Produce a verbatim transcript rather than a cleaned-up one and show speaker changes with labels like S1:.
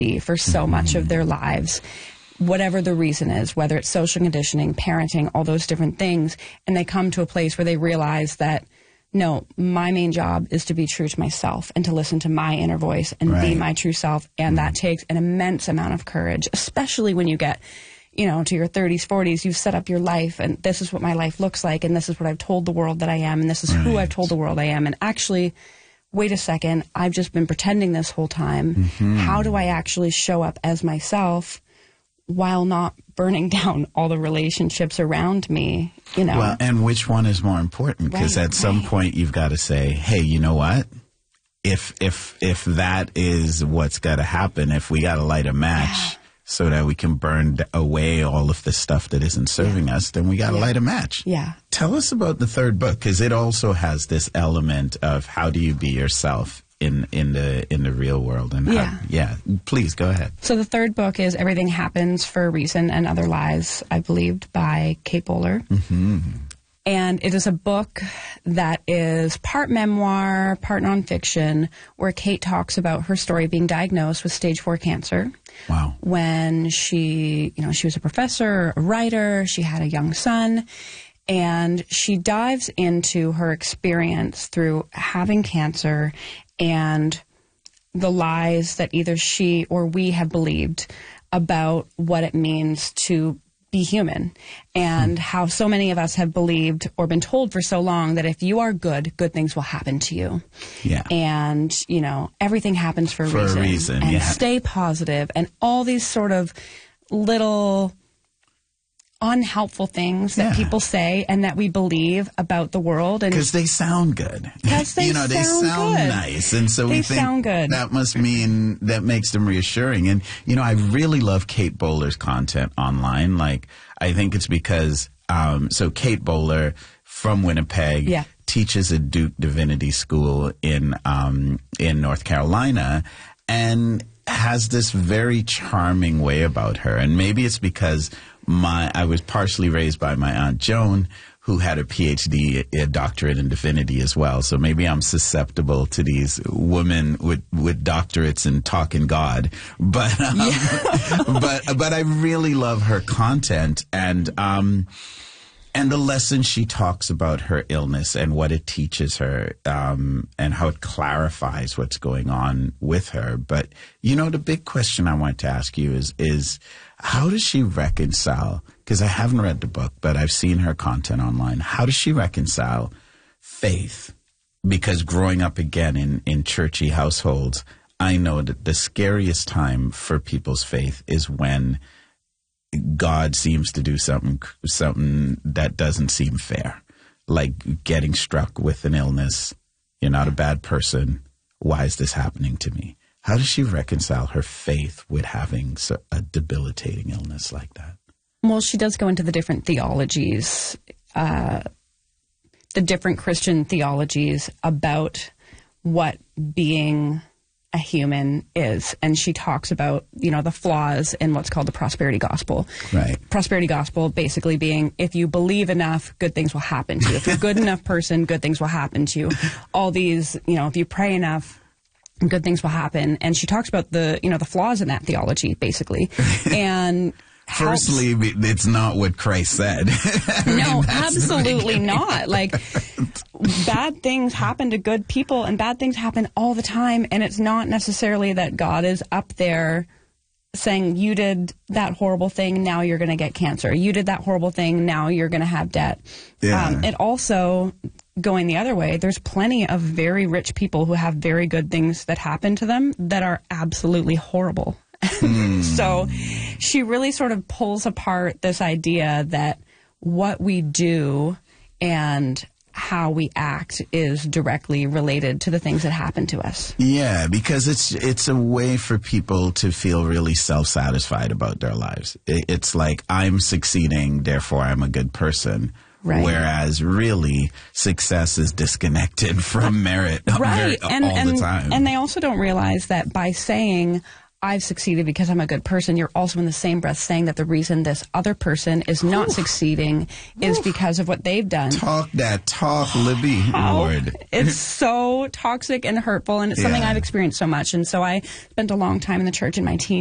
S1: for so mm-hmm. much of their lives, whatever the reason is, whether it's social conditioning, parenting, all those different things, and they come to a place where they realize that, no, my main job is to be true to myself and to listen to my inner voice and right. be my true self, and mm-hmm. that takes an immense amount of courage, especially when you get, you know, to your thirties, forties, you've set up your life, and this is what my life looks like, and this is what I've told the world that I am, and this is right. who I've told the world I am, and actually, wait a second, I've just been pretending this whole time. Mm-hmm. How do I actually show up as myself while not burning down all the relationships around me, you know?
S2: Well, and which one is more important? Because right, at some right. point you've got to say, hey, you know what? If if if that is what's got to happen, if we got to light a match yeah. so that we can burn away all of the stuff that isn't serving yeah. us, then we got to yeah. light a match.
S1: Yeah.
S2: Tell us about the third book, because it also has this element of how do you be yourself in in the in the real world, and
S1: yeah,
S2: how, yeah. Please go ahead.
S1: So the third book is Everything Happens for a Reason and Other Lies, I believed, by Kate Bowler, mm-hmm. and it is a book that is part memoir, part nonfiction, where Kate talks about her story being diagnosed with stage four cancer.
S2: Wow!
S1: When she, you know, she was a professor, a writer, she had a young son. And she dives into her experience through having cancer and the lies that either she or we have believed about what it means to be human, and hmm. how so many of us have believed or been told for so long that if you are good, good things will happen to you.
S2: Yeah.
S1: And, you know, everything happens for a
S2: for
S1: reason.
S2: a reason,
S1: and
S2: yeah.
S1: stay positive, and all these sort of little unhelpful things that yeah. people say and that we believe about the world, and
S2: because they sound good,
S1: because they
S2: you know,
S1: sound
S2: they sound
S1: good.
S2: nice, and so
S1: they
S2: we think
S1: sound good.
S2: That must mean that makes them reassuring. And you know, I really love Kate Bowler's content online. Like, I think it's because um, so Kate Bowler from Winnipeg
S1: yeah.
S2: teaches at Duke Divinity School in um, in North Carolina, and has this very charming way about her. And maybe it's because My, I was partially raised by my Aunt Joan, who had a P H D, a doctorate in divinity as well. So maybe I'm susceptible to these women with, with doctorates in talking God. But, um, yeah. but, but I really love her content, and, um, and the lessons she talks about her illness and what it teaches her, um, and how it clarifies what's going on with her. But, you know, the big question I want to ask you is, is, how does she reconcile, because I haven't read the book, but I've seen her content online, how does she reconcile faith? Because growing up again in, in churchy households, I know that the scariest time for people's faith is when God seems to do something something that doesn't seem fair, like getting struck with an illness. You're not a bad person. Why is this happening to me? How does she reconcile her faith with having a debilitating illness like that?
S1: Well, she does go into the different theologies, uh, the different Christian theologies about what being a human is. And she talks about, you know, the flaws in what's called the prosperity gospel.
S2: Right.
S1: Prosperity gospel basically being, if you believe enough, good things will happen to you. If you're a good enough person, good things will happen to you. All these, you know, if you pray enough, good things will happen. And she talks about the, you know, the flaws in that theology, basically. And
S2: firstly, it's not what Christ said.
S1: No, mean, absolutely not. Like, bad things happen to good people, and bad things happen all the time. And it's not necessarily that God is up there saying, you did that horrible thing, now you're going to get cancer. You did that horrible thing, now you're going to have debt.
S2: Yeah.
S1: Um, it also, going the other way, there's plenty of very rich people who have very good things that happen to them that are absolutely horrible. Mm. So she really sort of pulls apart this idea that what we do and how we act is directly related to the things that happen to us.
S2: Yeah, because it's it's a way for people to feel really self-satisfied about their lives. It's like, I'm succeeding, therefore I'm a good person. Right. Whereas really, success is disconnected from merit
S1: right.
S2: very,
S1: and,
S2: all
S1: and,
S2: the time.
S1: And they also don't realize that by saying, I've succeeded because I'm a good person, you're also in the same breath saying that the reason this other person is not Oof. succeeding is Oof. because of what they've done.
S2: Talk that talk, Libby Ward.
S1: It's so toxic and hurtful, and it's yeah. something I've experienced so much. And so I spent a long time in the church in my teens.